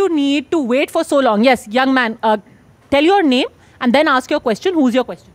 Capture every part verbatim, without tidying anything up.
you need to wait for so long? Yes, young man, uh, tell your name and then ask your question. Who's your question?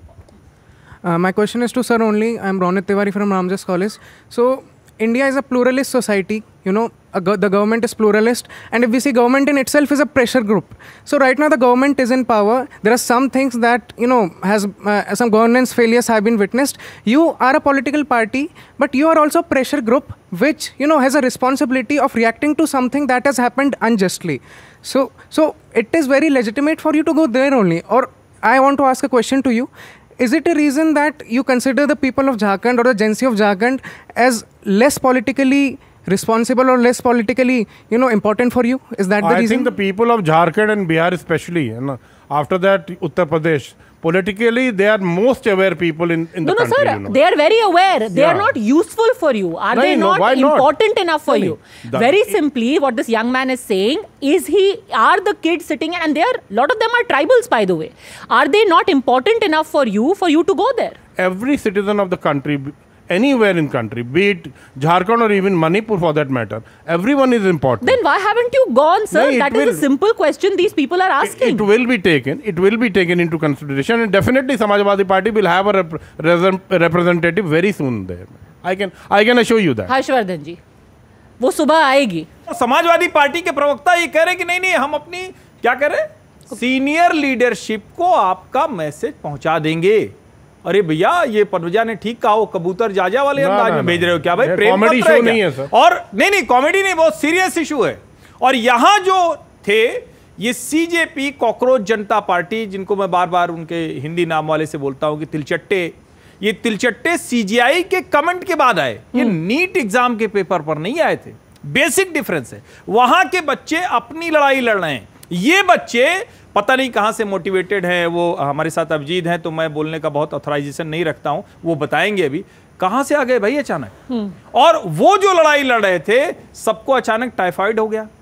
Uh, my question is to sir only. I'm Ronit Tiwari from Ramjas College. So, India is a pluralist society. You know, a go the government is pluralist. And if we see government in itself is a pressure group. So, right now the government is in power. There are some things that, you know, has uh, some governance failures have been witnessed. You are a political party, but you are also a pressure group which, you know, has a responsibility of reacting to something that has happened unjustly. So, so it is very legitimate for you to go there only. Or I want to ask a question to you. Is it a reason that you consider the people of Jharkhand or the Gen Z of Jharkhand as less politically responsible or less politically, you know, important for you? Is that the I reason? think the people of Jharkhand and Bihar especially, and after that Uttar Pradesh, politically they are most aware people in, in no, the no, country. No, sir, you know. they are very aware. They yeah. are not useful for you. Are no, they no, not not? important enough for no, you? no. Very simply, what this young man is saying is he, are the kids sitting, and they are, a lot of them are tribals, by the way. Are they not important enough for you, for you to go there? Every citizen of the country, anywhere in country, be it Jharkhand or even Manipur for that matter, everyone is important. Then why haven't you gone, sir? No, that will, is a simple question these people are asking. It, it will be taken. It will be taken into consideration, and definitely Samajwadi Party will have a, rep a representative very soon there. I can, I can assure you that. Harshvardhan जी, वो सुबह आएगी. Samajwadi party के प्रवक्ता ये कह रहे कि नहीं नहीं हम अपनी क्या कह रहे सीनियर लीडरशिप को आपका मैसेज पहुंचा देंगे. अरे भैया ये पनवजा ने ठीक कहा, वो कबूतर जाजा वाले अंदाज में भेज रहे हो क्या भाई? प्रेम कॉमेडी शो नहीं है सर. और नहीं नहीं कॉमेडी नहीं, बहुत सीरियस इशू है. और यहां जो थे ये सीजेपी कॉकरोच जनता पार्टी, जिनको मैं बार बार उनके हिंदी नाम वाले से बोलता हूं कि तिलचट्टे, ये तिलचट्टे सीजीआई के कमेंट के बाद आए. ये नीट एग्जाम के पेपर पर नहीं आए थे. बेसिक डिफरेंस है. वहां के बच्चे अपनी लड़ाई लड़ रहे हैं. ये बच्चे पता नहीं कहां से मोटिवेटेड हैं. वो हमारे साथ अभिजीत हैं तो मैं बोलने का बहुत ऑथराइजेशन नहीं रखता हूं, वो बताएंगे अभी कहां से आ गए भाई अचानक. और वो जो लड़ाई लड़ रहे थे सबको अचानक टाइफाइड हो गया.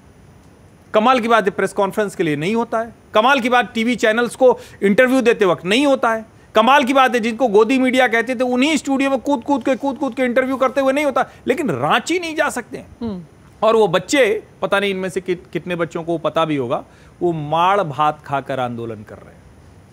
कमाल की बात है, प्रेस कॉन्फ्रेंस के लिए नहीं होता है. कमाल की बात, टीवी चैनल्स को इंटरव्यू देते वक्त नहीं होता है. कमाल की बात है, जिनको गोदी मीडिया कहते थे उन्हीं स्टूडियो में कूद कूद के कूद कूद के इंटरव्यू करते हुए नहीं होता. लेकिन रांची नहीं जा सकते. और वो बच्चे, पता नहीं इनमें से कि, कितने बच्चों को पता भी होगा, वो माड़ भात खाकर आंदोलन कर रहे हैं.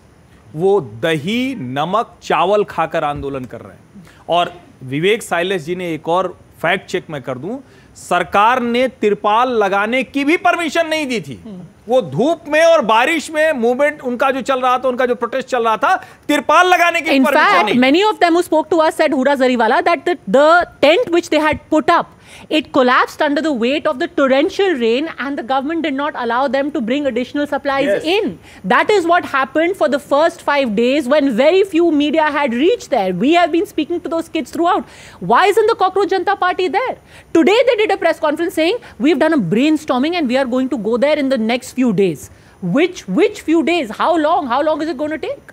वो दही नमक चावल खाकर आंदोलन कर रहे हैं. और विवेक साइलेस जी ने एक और फैक्ट चेक मैं कर दूं, सरकार ने तिरपाल लगाने की भी परमिशन नहीं दी थी. वो धूप में और बारिश में मूवमेंट उनका जो चल रहा था, उनका जो प्रोटेस्ट चल रहा था, तिरपाल लगाने की परमिशन नहीं. In fact, many of them who spoke to us said, Hooda Zariwala, that the, the tent which they had put up, it collapsed under the weight of the torrential rain, and the government did not allow them to bring additional supplies yes. in. That is what happened for the first five days when very few media had reached there. We have been speaking to those kids throughout. Why isn't the Cockroach Janata Party there? Today they did a press conference saying, we've done a brainstorming and we are going to go there in the next few days. Which, which few days? How long? How long is it going to take?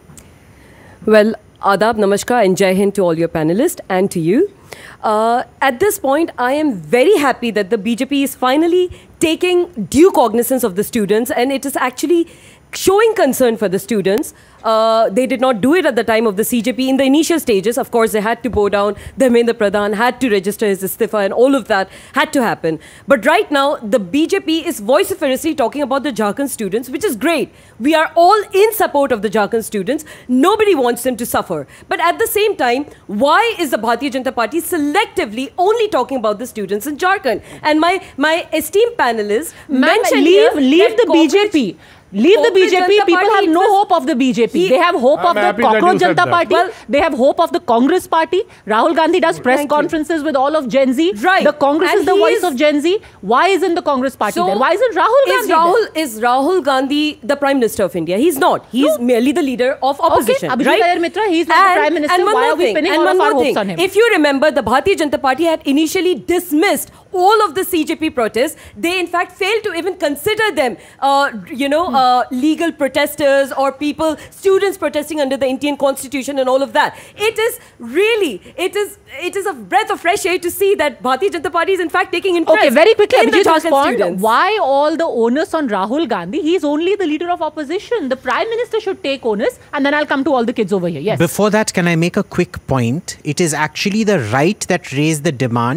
Well, Adab, Namaskar and Jai Hind to all your panelists and to you. Uh, at this point, I am very happy that the B J P is finally taking due cognizance of the students, and it is actually showing concern for the students. Uh, they did not do it at the time of the C J P. In the initial stages, of course, they had to bow down. Dharmendra Pradhan had to register his istifa, and all of that had to happen. But right now, the B J P is vociferously talking about the Jharkhand students, which is great. We are all in support of the Jharkhand students. Nobody wants them to suffer. But at the same time, why is the Bharatiya Janata Party selectively only talking about the students in Jharkhand? And my, my esteemed panelists mentioned leave, here leave the B J P. Leave the B J P. Janata People Party, have no hope of the B J P. They have hope I'm of the Cockroach Janata Party. Well, they have hope of the Congress Party. Rahul Gandhi does press Thank conferences you. with all of Gen Z. Right. The Congress And is the voice is, of Gen Z. Why isn't the Congress Party so there? Why isn't Rahul is Gandhi Rahul, there? Is Rahul Gandhi the Prime Minister of India? He's not. He's no. merely the leader of opposition. Okay, Abhijit right? Iyer Mitra, he's not and, the Prime Minister. And one Why more are we thing, pinning and all one of our more hopes thing. on him? If you remember, the Bharatiya Janata Party had initially dismissed all of the C J P protests. They in fact failed to even consider them, uh, you know, hmm. uh, legal protesters or people, students protesting under the Indian Constitution and all of that. It is really, it is, it is a breath of fresh air to see that Bharatiya Janata Party is in fact taking interest. Okay, very quickly, in Abhijit, the respond. students. Why all the onus on Rahul Gandhi? He's only the leader of opposition. The Prime Minister should take onus, and then I'll come to all the kids over here. Yes. Before that, can I make a quick point? It is actually the right that raised the demand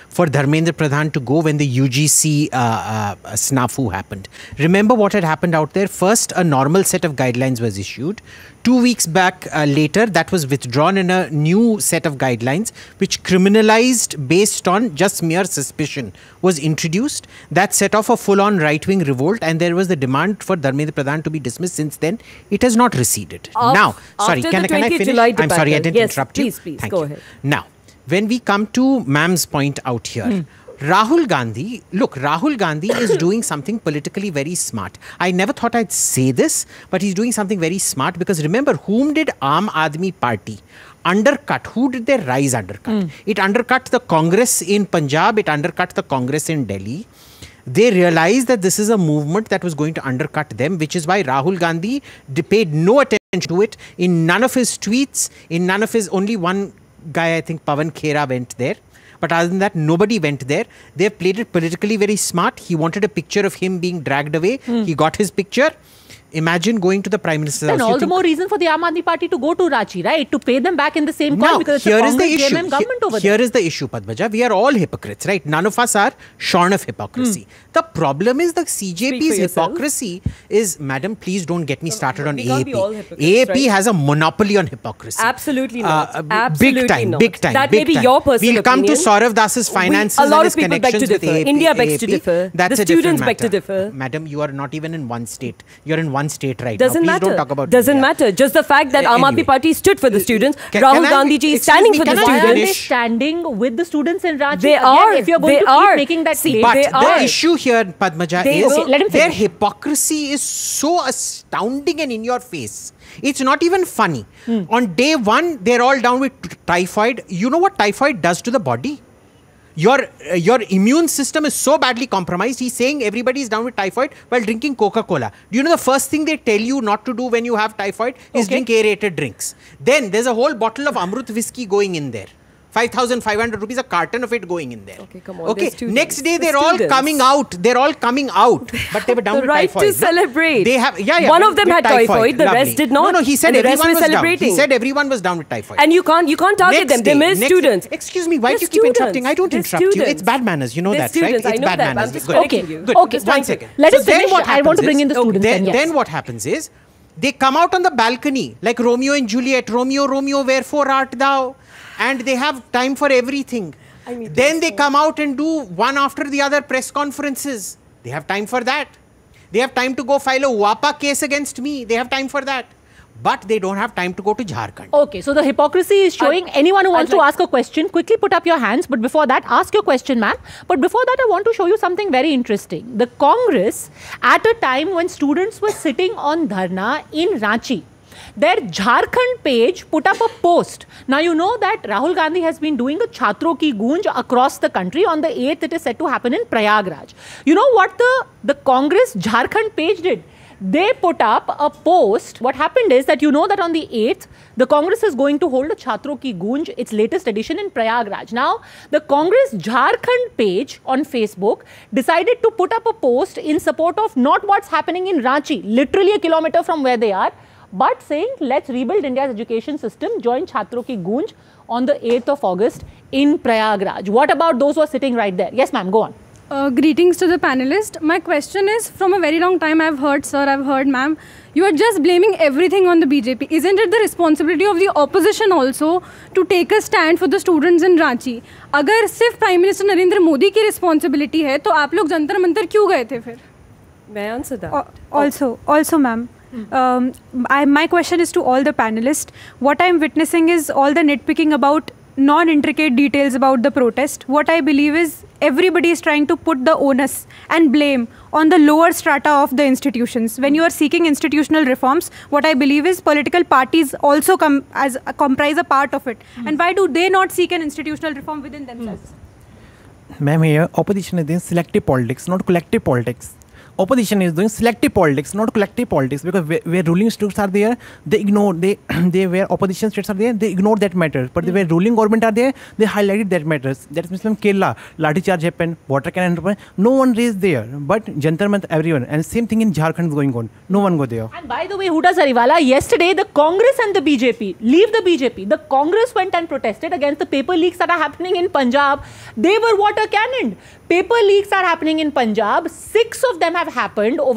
for Dharmendra Pradhan to go when the U G C uh, uh, snafu happened. Remember what had happened out there? First, a normal set of guidelines was issued. Two weeks back uh, later, that was withdrawn and a new set of guidelines, which criminalized based on just mere suspicion, was introduced. That set off a full-on right-wing revolt, and there was the demand for Dharmendra Pradhan to be dismissed. Since then, it has not receded. Af- now, sorry, can, can I finish? July I'm sorry, I didn't yes, interrupt please, you. Please, Thank go you. ahead. Now, when we come to ma'am's point out here, mm. Rahul Gandhi, look, Rahul Gandhi is doing something politically very smart. I never thought I'd say this, but he's doing something very smart because remember, whom did Aam Aadmi Party undercut? Who did they rise undercut? Mm. It undercut the Congress in Punjab, it undercut the Congress in Delhi. They realized that this is a movement that was going to undercut them, which is why Rahul Gandhi paid no attention to it. In none of his tweets, in none of his, only one guy, I think Pawan Khera went there. But other than that, nobody went there. They played it politically very smart. He wanted a picture of him being dragged away. Mm. He got his picture. Imagine going to the Prime Minister's house. And all the more reason for the Aam Aadmi Party to go to Ranchi, right? To pay them back in the same coin, because it's a Congress J M M government over there. Here is the issue, Padmaja. We are all hypocrites, right? None of us are shorn of hypocrisy. Mm. The problem is the C J P's hypocrisy is, madam, please don't get me started on A A P. A A P right? has a monopoly on hypocrisy. Absolutely not. Uh, Absolutely big time, not. big time. That big may be time. your personal We'll come opinion. to Saurav Das's finances we, a lot and his of people beg to connections with differ. A A P. India begs A A P. to differ. That's the a students beg beg to differ. Madam, you are not even in one state. You're in one state right Doesn't now. Please matter. don't talk about Doesn't India. matter. Just the fact that uh, Aam Aadmi anyway. Party stood for the students. Can, Rahul can I, Gandhi ji is standing me, for the can I Why are they students. standing with the students in Ranchi? They Again, are. If you're going They to are. keep making that See, claim. But they the are. issue here, Padmaja, They is will- Okay, let him their finish. hypocrisy is so astounding and in your face. It's not even funny. Hmm. On day one, they're all down with typhoid. You know what typhoid does to the body? Your uh, your immune system is so badly compromised. He's saying everybody is down with typhoid while drinking Coca-Cola. Do you know the first thing they tell you not to do when you have typhoid is Okay. drink aerated drinks. Then there's a whole bottle of Amrut whiskey going in there. five thousand five hundred rupees, a carton of it going in there. Okay, come on. Okay, they're students. next day They're they're all students. coming out. They're all coming out. But they were down The with right typhoid. to celebrate. They have, yeah, yeah. One with- of them with had typhoid, the Lovely. rest did not. No, no, he said And the rest everyone were was down. celebrating. He said everyone was down with typhoid. And you can't you can't target Next them. They're day, mere next- students. Excuse me, why They're do you keep students. interrupting? I don't They're interrupt you. It's students. bad manners. You know They're that, students. right? I It's know bad that. I'm manners. just Good. correcting Okay, you. Good. okay, One thank you. second. Let us then finish. what I want to happens bring is- in the students Then, then, yes. then what happens is, they come out on the balcony like Romeo and Juliet. Romeo, Romeo, wherefore art thou? And they have time for everything. Then they come out and do one after the other press conferences. They have time for that. They have time to go file a W A P A case against me. They have time for that. But they don't have time to go to Jharkhand. Okay, so the hypocrisy is showing. I'd- Anyone who wants I'd to like- ask a question, quickly put up your hands. But before that, ask your question, ma'am. But before that, I want to show you something very interesting. The Congress, at a time when students were sitting on dharna in Ranchi, their Jharkhand page put up a post. Now, you know that Rahul Gandhi has been doing a Chhatron Ki Goonj across the country. On the eighth, it is set to happen in Prayagraj. You know what the, the Congress Jharkhand page did? They put up a post. What happened is that you know that on the eighth, the Congress is going to hold a Chhatron Ki Goonj, its latest edition in Prayagraj. Now, the Congress Jharkhand page on Facebook decided to put up a post in support of not what's happening in Ranchi, literally a kilometer from where they are, but saying, let's rebuild India's education system, join Chhatron Ki Goonj on the eighth of August in Prayagraj. What about those who are sitting right there? Yes, ma'am, go on. Uh, greetings to the panelist. My question is, from a very long time I've heard, sir, I've heard, ma'am, you are just blaming everything on the B J P. Isn't it the responsibility of the opposition also to take a stand for the students in Ranchi? अगर सिर्फ prime minister Narendra Modi की responsibility है तो आप लोग जंतर मंतर क्यों गए थे फिर? May I answer that? Uh, also, also, ma'am. Um, I, my question is to all the panelists. What I'm witnessing is all the nitpicking about non-intricate details about the protest. What I believe is everybody is trying to put the onus and blame on the lower strata of the institutions. When you are seeking institutional reforms, what I believe is political parties also come as uh, comprise a part of it. Mm. And why do they not seek an institutional reform within themselves? Ma'am, here opposition is doing selective politics, not collective politics. opposition is doing selective politics, not collective politics, because where, where ruling states are there, they ignore, they, they where opposition states are there, they ignore that matter. But mm. where ruling government are there, they highlighted that matters. That means in Kerala, Lathi charge happened, water cannon happened, no one raised there, but Jantar Mantar everyone. And same thing in Jharkhand is going on. No one go there. And by the way, Huda Sariwala, yesterday the Congress and the B J P, leave the B J P, the Congress went and protested against the paper leaks that are happening in Punjab. They were water cannoned. Paper leaks are happening in Punjab. Six of them have happened over